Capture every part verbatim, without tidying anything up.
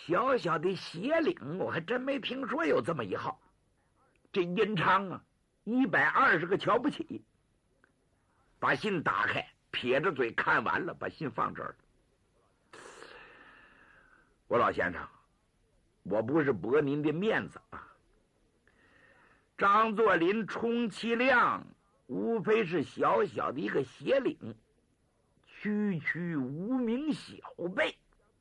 小小的协领，我还真没听说有这么一号。这殷昌啊，一百二十个瞧不起。把信打开，撇着嘴看完了，把信放这儿了。我老先生，我不是驳您的面子啊。张作霖充其量无非是小小的一个协领，区区无名小辈。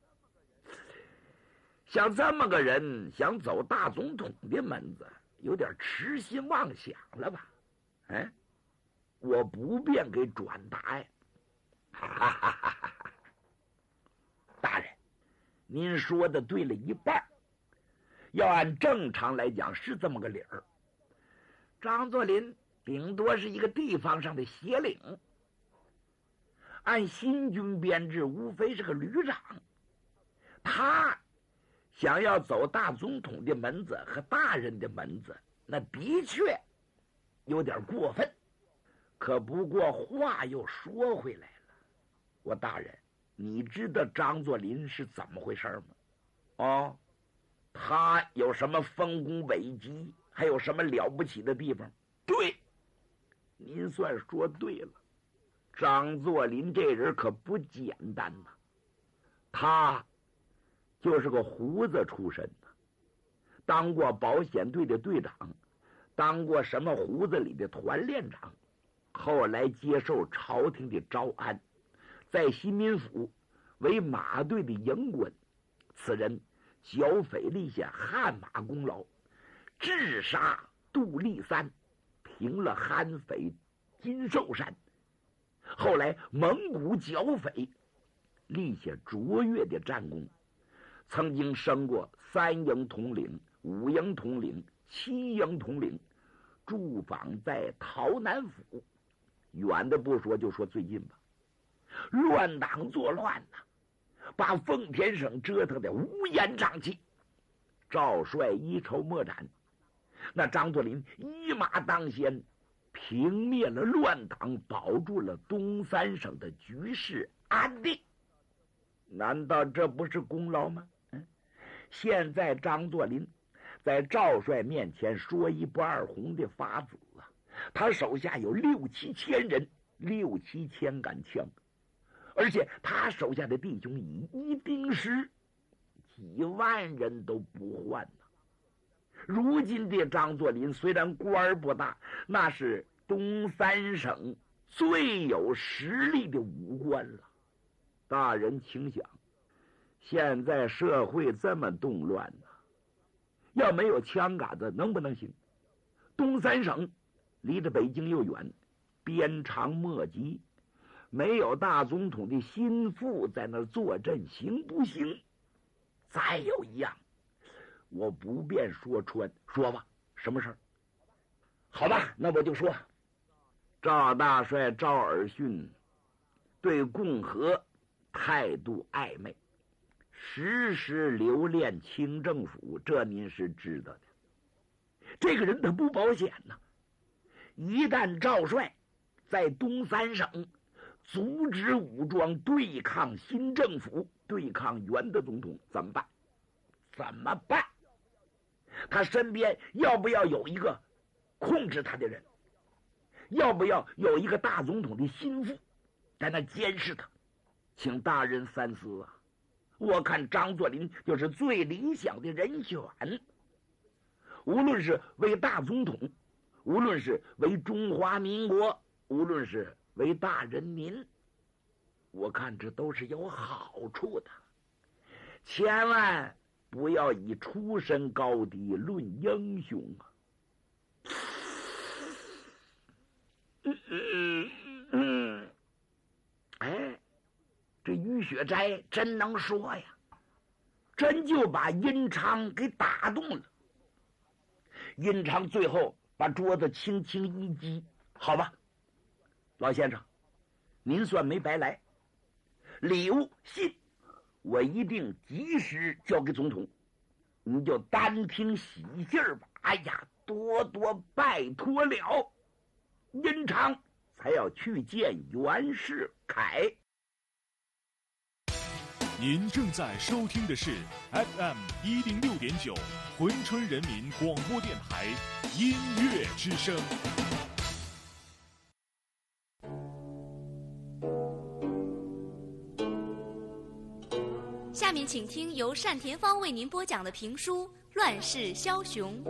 像这么个人想走大总统的门子，有点痴心妄想了吧？哎，我不便给转达呀。哈哈哈哈！大人，您说的对了一半。要按正常来讲是这么个理儿。张作霖顶多是一个地方上的协领，按新军编制无非是个旅长。他想要走大总统的门子和大人的门子，那的确有点过分。可不过话又说回来了，我大人，你知道张作霖是怎么回事吗？哦，他有什么丰功伟绩，还有什么了不起的地方？对，您算说对了。张作霖这人可不简单呐，他就是个胡子出身的，当过保险队的队长，当过什么胡子里的团练长，后来接受朝廷的招安，在新民府为马队的营官。此人剿匪立下汗马功劳，智杀杜立三，平了悍匪金寿山。后来蒙古剿匪，立下卓越的战功，曾经升过三营统领、五营统领、七营统领，驻防在洮南府。远的不说，就说最近吧，乱党作乱呐、啊，把奉天省折腾得乌烟瘴气，赵帅一筹莫展。那张作霖一马当先，平灭了乱党，保住了东三省的局势安定。难道这不是功劳吗？嗯，现在张作霖在赵帅面前说一不二红的发紫啊，他手下有六七千人，六七千杆枪，而且他手下的弟兄以一兵师，几万人都不换呢。如今的张作霖虽然官儿不大，那是东三省最有实力的武官了。大人请想，现在社会这么动乱呢、啊，要没有枪杆子能不能行？东三省离着北京又远，鞭长莫及，没有大总统的心腹在那坐镇，行不行？再有一样，我不便说穿，说吧，什么事儿？好吧，那我就说，赵大帅赵尔巽对共和态度暧昧，时时留恋清政府，这您是知道的。这个人他不保险呐、啊，一旦赵帅在东三省组织武装对抗新政府，对抗原的总统，怎么办？怎么办？他身边要不要有一个控制他的人？要不要有一个大总统的心腹在那监视他？请大人三思啊！我看张作霖就是最理想的人选，无论是为大总统，无论是为中华民国，无论是为大人民，我看这都是有好处的。千万不要以出身高低论英雄啊！嗯嗯嗯，哎，这于雪斋真能说呀，真就把殷昌给打动了。殷昌最后把桌子轻轻一击，好吧，老先生，您算没白来，礼物信我一定及时交给总统，你就单听喜信吧。哎呀，多多拜托了。殷昌才要去见袁世凯。 您正在收听的是 F M 一零六点九珲春人民广播电台音乐之声。 下面请听由单田芳为您播讲的评书《乱世枭雄》。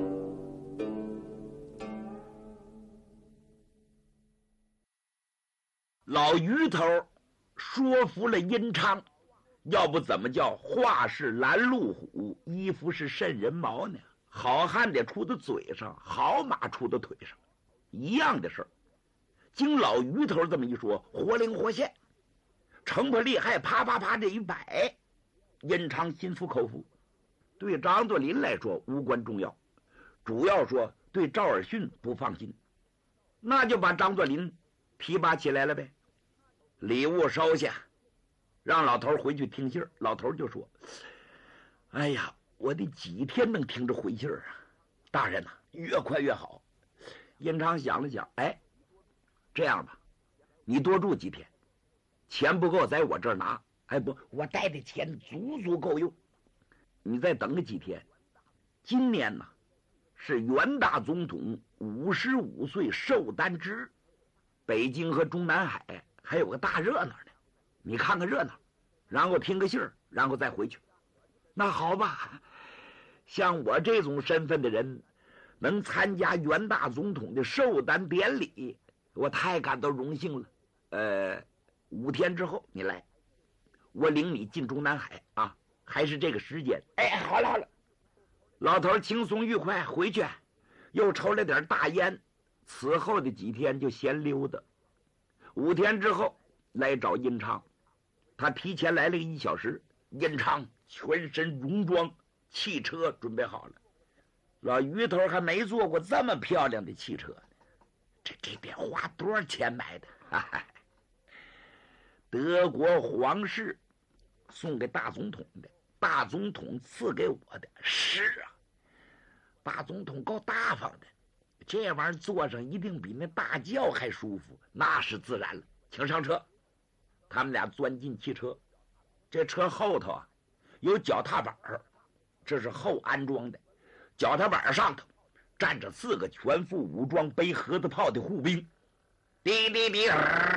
老于头说服了殷昌，要不怎么叫话是拦路虎，衣服是瘆人毛呢？好汉得出到嘴上，好马出到腿上，一样的事儿。经老于头这么一说，活灵活现，城破利害，啪啪啪这一摆，殷昌心服口服。对张作霖来说无关重要，主要说对赵尔巽不放心，那就把张作霖提拔起来了呗。礼物收下，让老头回去听信儿。老头就说：“哎呀，我得几天能听着回信儿啊？大人呐、啊，越快越好。”殷昌想了想，哎，这样吧，你多住几天，钱不够在我这儿拿。哎不，我带的钱足足够用。你再等个几天。今年呢，是元大总统五十五岁寿诞之日，北京和中南海还有个大热闹呢，你看看热闹，然后听个信儿，然后再回去。那好吧，像我这种身份的人，能参加元大总统的寿诞典礼，我太感到荣幸了。呃，五天之后你来，我领你进中南海啊，还是这个时间。哎，好了好了，老头轻松愉快回去，又抽了点大烟，此后的几天就闲溜达。五天之后来找殷昌，他提前来了一小时。殷昌全身戎装，汽车准备好了。老于头还没坐过这么漂亮的汽车呢，这给得花多少钱买的？哈哈，德国皇室送给大总统的，大总统赐给我的。是啊，大总统够大方的，这玩意儿坐上一定比那大轿还舒服，那是自然了。请上车。他们俩钻进汽车，这车后头啊有脚踏板，这是后安装的。脚踏板上头站着四个全副武装背盒子炮的护兵，滴滴滴，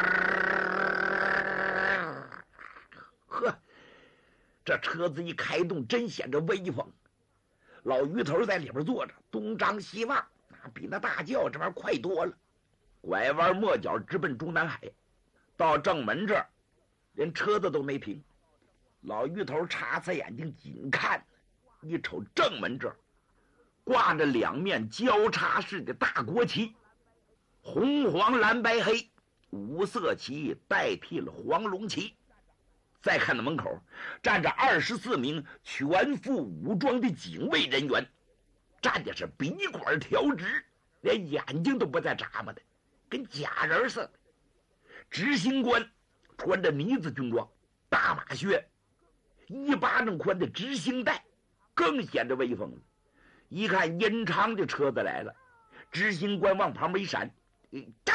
呵，这车子一开动，真显着威风。老于头在里边坐着，东张西望，比那大轿这玩意儿快多了。拐弯抹角直奔中南海，到正门这儿，连车子都没停。老于头擦擦眼睛紧看，一瞅正门这儿挂着两面交叉式的大国旗，红黄蓝白黑五色旗代替了黄龙旗。再看那门口站着二十四名全副武装的警卫人员，站的是鼻管调直，连眼睛都不带眨巴的，跟假人似的。执行官穿着呢子军装，大马靴，一巴掌宽的执行带，更显着威风了。一看殷昌的车子来了，执行官往旁边一闪，当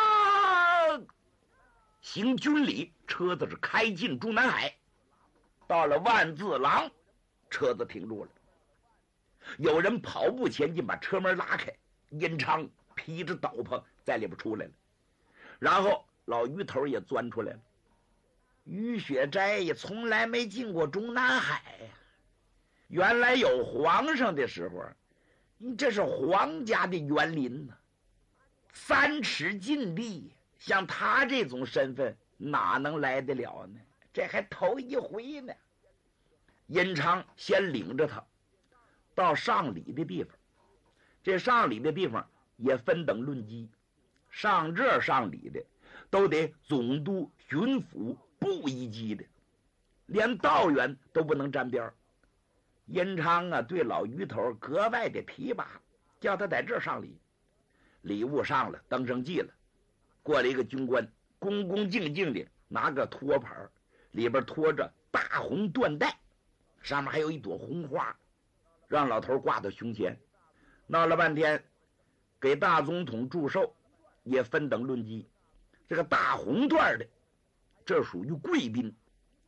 行军礼，车子是开进中南海。到了万字廊，车子停住了，有人跑步前进，把车门拉开，殷昌披着斗篷在里边出来了，然后老于头也钻出来了。于雪斋也从来没进过中南海呀、啊，原来有皇上的时候，这是皇家的园林呢、啊，三尺禁地，像他这种身份哪能来得了呢？这还头一回呢。殷昌先领着他到上礼的地方，这上礼的地方也分等论级，上这上礼的都得总督、巡抚、部一级的，连道员都不能沾边。殷昌啊，对老于头格外的提拔，叫他在这上礼。礼物上了，登上祭了，过来一个军官，恭恭敬敬的拿个托盘，里边托着大红缎带，上面还有一朵红花，让老头挂到胸前。闹了半天，给大总统祝寿，也分等论级。这个大红缎的，这属于贵宾；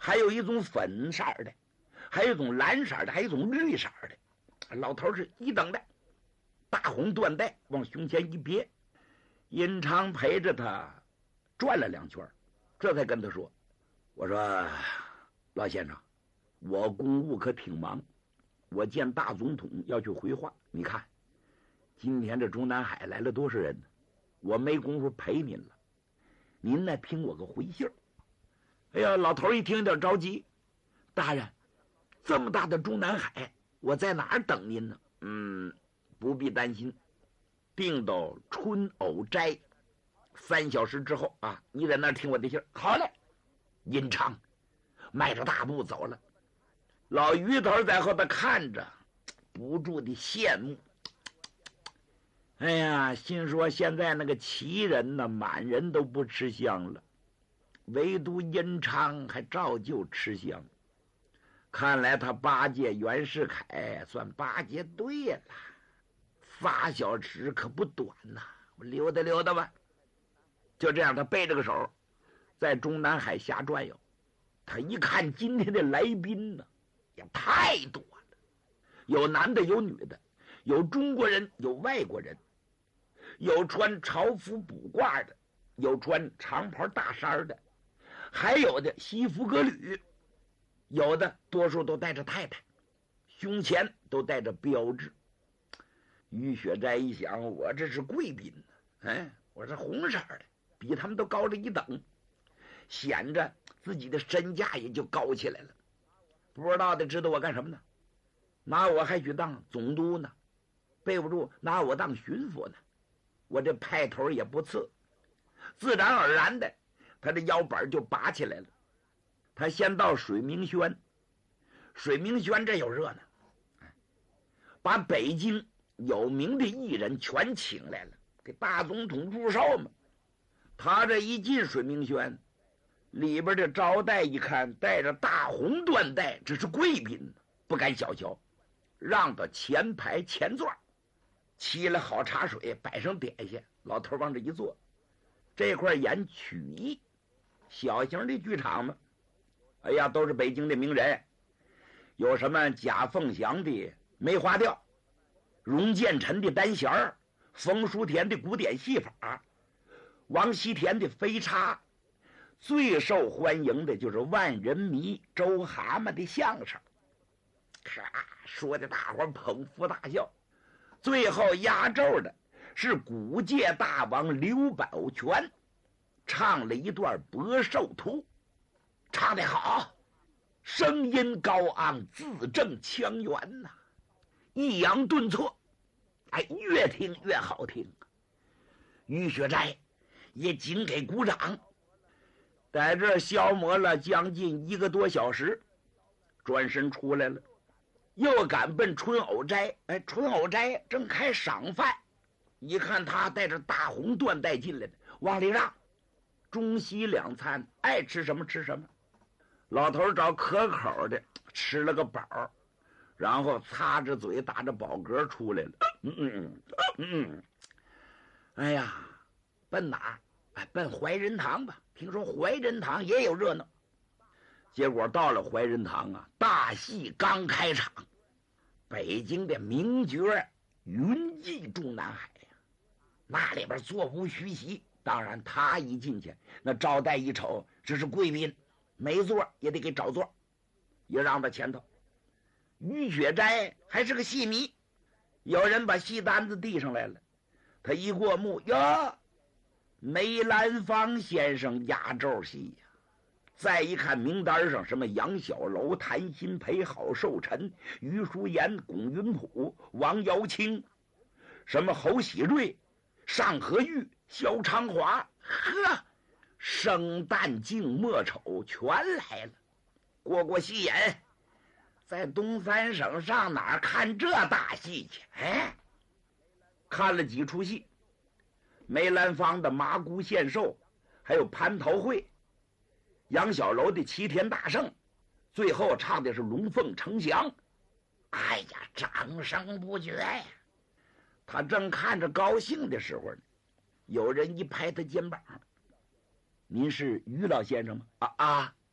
还有一种粉色的，还有一种蓝色的，还有一种绿色的。老头是一等的，大红缎带往胸前一别。殷昌陪着他转了两圈，这才跟他说：“我说老先生，我公务可挺忙，我见大总统要去回话。你看，今天这中南海来了多少人呢？我没工夫陪您了，您呢听我个回信儿。”哎呀，老头一听有点着急，大人，这么大的中南海，我在哪儿等您呢？嗯，不必担心，定到春藕斋，三小时之后啊，你在那儿听我的信儿。好嘞。殷昌迈着大步走了，老于头在后头看着，不住的羡慕。哎呀，心说现在那个齐人呢，满人都不吃香了，唯独殷昌还照旧吃香。看来他巴结袁世凯算巴结对了，仨小时可不短呐，我溜达溜达吧。就这样，他背着个手在中南海瞎转悠。他一看今天的来宾呢，也太多了，有男的有女的，有中国人有外国人，有穿朝服卜褂的，有穿长袍大衫的，还有的西服革履，有的多数都带着太太，胸前都带着标志。于雪斋一想，我这是贵宾呢，哎，我是红色的，比他们都高了一等，显着自己的身价也就高起来了。不知道的知道我干什么呢？拿我还许当总督呢，背不住拿我当巡抚呢，我这派头也不次。自然而然的，他的腰板就拔起来了。他先到水明轩，水明轩这有热闹，把北京有名的艺人全请来了，给大总统祝寿嘛。他这一进水明轩，里边的招待一看带着大红缎带，这是贵宾，不敢小瞧，让到前排前座，沏了好茶水，摆上点心，老头往这一坐。这块演曲艺，小型的剧场嘛，哎呀，都是北京的名人，有什么贾凤祥的梅花调，荣建臣的单弦儿，冯书田的古典戏法，王锡田的飞叉，最受欢迎的就是万人迷周蛤蟆的相声，咔说的大伙捧腹大笑。最后压轴的是古界大王刘宝全，唱了一段《博寿图》，唱得好，声音高昂，字正腔圆呐、啊，抑扬顿挫，哎，越听越好听。于雪斋也紧给鼓掌。在这消磨了将近一个多小时，转身出来了，又赶奔春藕斋。哎，春藕斋正开赏饭，一看他带着大红缎带进来的，往里让，中西两餐，爱吃什么吃什么。老头找可口的吃了个饱，然后擦着嘴打着饱嗝出来了。嗯嗯嗯，哎呀，奔哪儿？哎，奔怀仁堂吧。听说怀仁堂也有热闹。结果到了怀仁堂啊，大戏刚开场，北京的名角云集中南海呀、啊，那里边座无虚席。当然他一进去，那招待一瞅，这是贵宾，没座也得给找座，也让到前头。于雪斋还是个戏迷，有人把戏单子递上来了，他一过目，哟，梅兰芳先生压轴戏呀、啊！再一看名单上，什么杨小楼、谭鑫培、郝寿臣、于淑妍、龚云普、王瑶卿，什么侯喜瑞、尚和玉、萧长华，呵，生旦净末丑全来了。过过戏眼，在东三省上哪儿看这大戏去？哎，看了几出戏，梅兰芳的《麻姑献寿》，还有蟠桃会，杨小楼的《齐天大圣》，最后唱的是《龙凤呈祥》。哎呀，掌声不绝呀！他正看着高兴的时候呢，有人一拍他肩膀：“您是于老先生吗？”啊啊！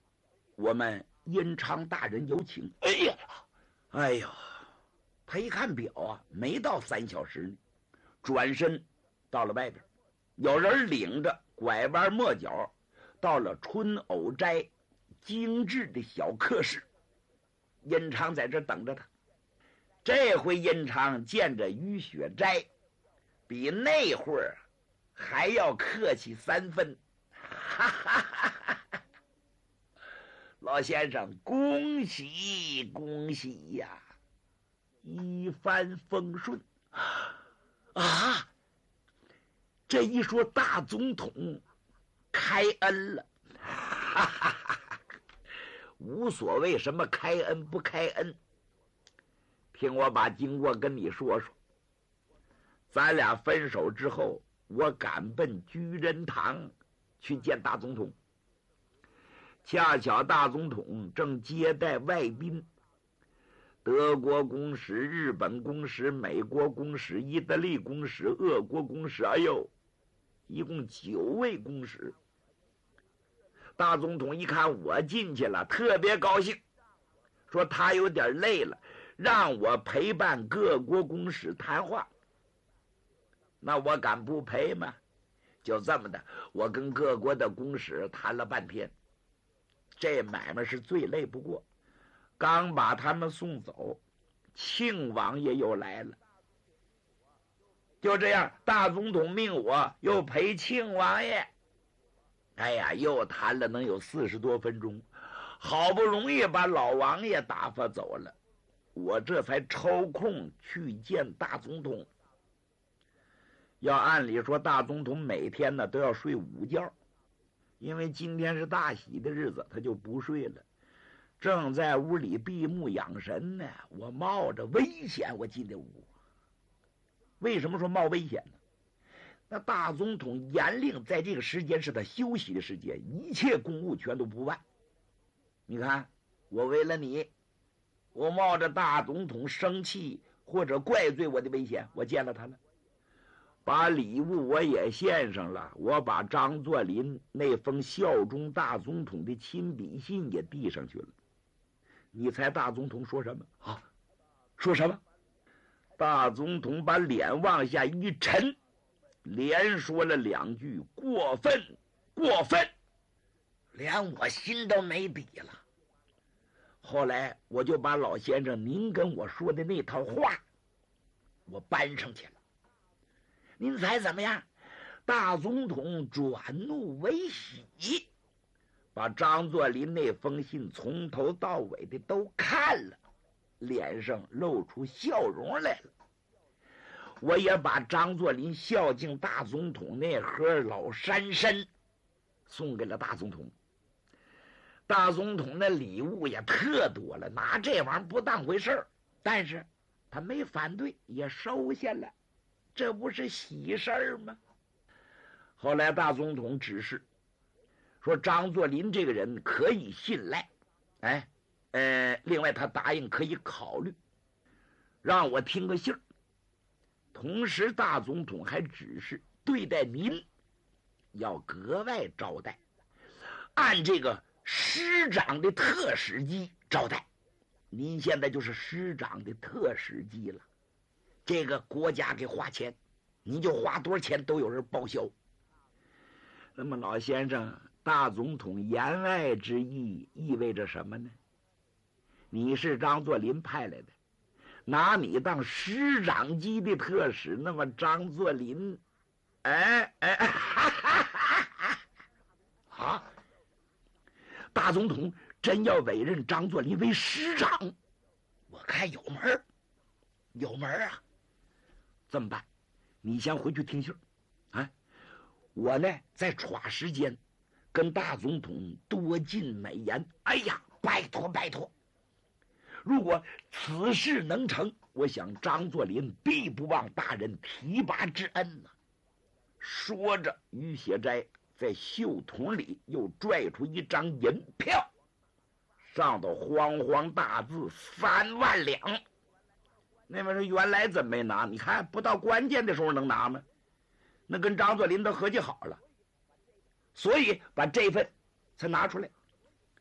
我们殷昌大人有请。哎呀，哎呦，他一看表啊，没到三小时呢，转身到了外边，有人领着拐弯抹角到了春藕斋精致的小客室。殷昌在这等着他。这回殷昌见着于雪斋，比那会儿还要客气三分。哈哈哈哈，老先生，恭喜恭喜呀，一帆风顺啊！这一说大总统开恩了，哈哈哈哈，无所谓什么开恩不开恩，听我把经过跟你说说。咱俩分手之后，我赶奔居仁堂去见大总统，恰巧大总统正接待外宾，德国公使、日本公使、美国公使、意大利公使、俄国公使，哎呦，一共九位公使。大总统一看我进去了，特别高兴，说他有点累了，让我陪伴各国公使谈话。那我敢不陪吗？就这么的，我跟各国的公使谈了半天，这买卖是最累不过。刚把他们送走，庆王爷又来了。就这样，大总统命我又陪庆王爷。哎呀，又谈了能有四十多分钟，好不容易把老王爷打发走了，我这才抽空去见大总统。要按理说，大总统每天呢都要睡午觉，因为今天是大喜的日子，他就不睡了，正在屋里闭目养神呢。我冒着危险我进的屋。为什么说冒危险呢？那大总统严令在这个时间是他休息的时间，一切公务全都不办。你看，我为了你，我冒着大总统生气或者怪罪我的危险，我见了他了，把礼物我也献上了，我把张作霖那封效忠大总统的亲笔信也递上去了。你猜大总统说什么啊？说什么？大总统把脸往下一沉，连说了两句过分过分，连我心都没底了。后来我就把老先生您跟我说的那套话我搬上去了。您猜怎么样？大总统转怒为喜，把张作霖那封信从头到尾的都看了，脸上露出笑容来了。我也把张作霖孝敬大总统那盒老山参送给了大总统。大总统那礼物也特多了，拿这玩意儿不当回事儿，但是他没反对，也收下了，这不是喜事儿吗？后来大总统指示说，张作霖这个人可以信赖，哎，呃，另外他答应可以考虑，让我听个信儿。同时大总统还指示对待您要格外招待，按这个师长的特使机招待。您现在就是师长的特使机了，这个国家给花钱，您就花多少钱都有人报销。那么老先生，大总统言外之意意味着什么呢？你是张作霖派来的，拿你当师长机的特使，那么张作霖，哎哎哎，哈哈哈哈啊！大总统真要委任张作霖为师长，我看有门儿，有门儿啊！这么办？你先回去听信儿，啊，我呢再耍时间，跟大总统多进美言。哎呀，拜托拜托！如果此事能成，我想张作霖必不忘大人提拔之恩呢。说着，于写斋在袖筒里又拽出一张银票，上头慌慌大字三万两。那边说原来怎么没拿？你看不到关键的时候能拿吗？那跟张作霖都合计好了，所以把这份才拿出来。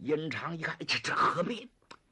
尹昌一看，这这何必？